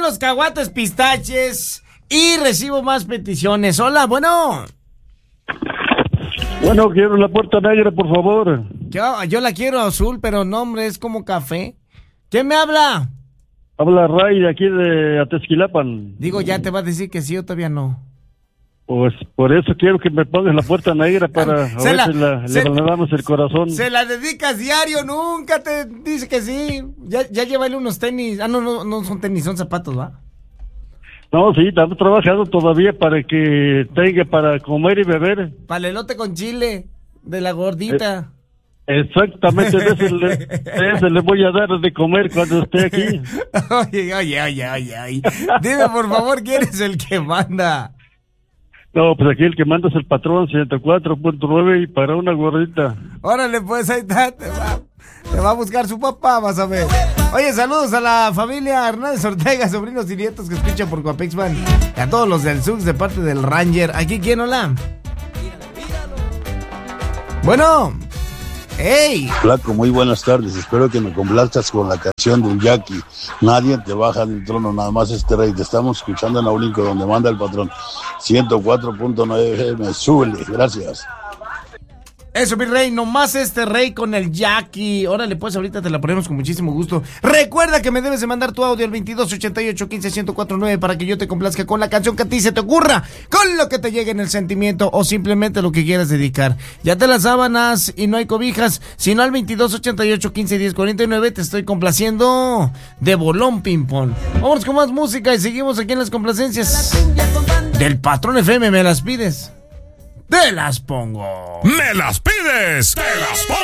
los caguates pistaches y recibo más peticiones. Hola, bueno. Bueno, quiero la puerta negra, por favor. Yo la quiero azul, pero no, hombre, es como café. ¿Quién me habla? Habla Ray de aquí de Atezquilapan. Digo, ya te va a decir que sí o todavía no. Pues por eso quiero que me pongas la puerta negra para a ver si le damos el corazón. Se la dedicas diario, nunca te dice que sí. Ya llévale unos tenis. Ah, no son tenis, son zapatos, ¿va? No, sí, estamos trabajando todavía para que tenga para comer y beber. Palelote con chile, de la gordita. Exactamente, ese le voy a dar de comer cuando esté aquí. Oye. Dime, por favor, ¿quién es el que manda? No, pues aquí el que manda es el patrón, 104.9 y para una gordita. Órale, pues ahí está, te va a buscar su papá, vas a ver. Oye, saludos a la familia Hernández Ortega, sobrinos y nietos que escuchan por Coapexpan. Y a todos los del Sux de parte del Ranger. ¿Aquí quién, hola? Bueno. ¡Ey! Flaco, muy buenas tardes. Espero que me complazcas con la canción del Jackie. Nadie te baja del trono, nada más este rey. Te estamos escuchando en Aurinco, donde manda el patrón. 104.9 FM. Súbele, gracias. Eso, mi rey, nomás este rey con el Jackie. Órale, pues ahorita te la ponemos con muchísimo gusto. Recuerda que me debes de mandar tu audio al 2288-15-1049 para que yo te complazca con la canción que a ti se te ocurra, con lo que te llegue en el sentimiento o simplemente lo que quieras dedicar. Ya te las sábanas y no hay cobijas, sino al 2288-15-1049 te estoy complaciendo de bolón ping-pong. Vamos con más música y seguimos aquí en las complacencias del Patrón FM. ¿Me las pides? ¡Te las pongo! ¡Me las pides! ¡Te las pongo!